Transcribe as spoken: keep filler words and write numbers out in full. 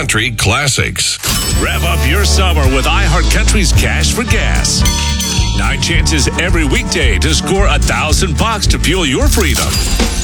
iHeartCountry Classics. Rev up your summer with iHeartCountry's Cash for Gas. Nine chances every weekday to score a thousand bucks to fuel your freedom.